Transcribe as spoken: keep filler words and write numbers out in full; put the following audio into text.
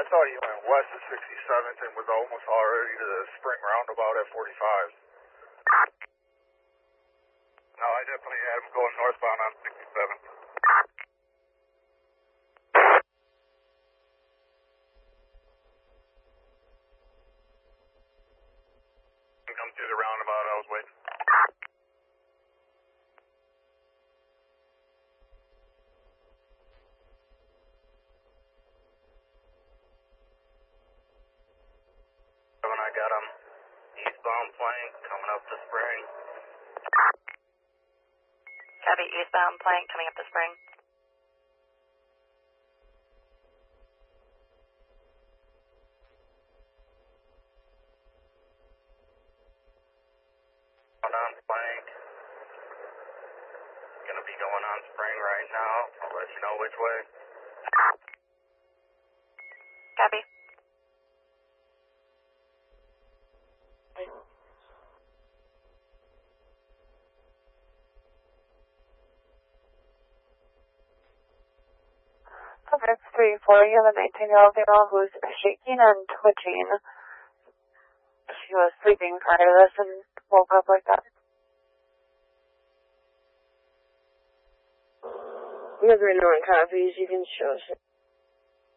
thought you went west of sixty-seventh and was almost already to the spring roundabout at forty-five. No, I definitely had him going northbound on sixty-seventh. Come through the roundabout, I was waiting. When I got him eastbound plank coming up the spring. Copy, eastbound plank coming up the spring. Going on plank. Gonna be going on spring right now. I'll let you know which way. Copy. Coverage three four, you have a nineteen-year-old female who's shaking and twitching. She was sleeping prior to this and woke up like that. You guys are not copies, you can show us.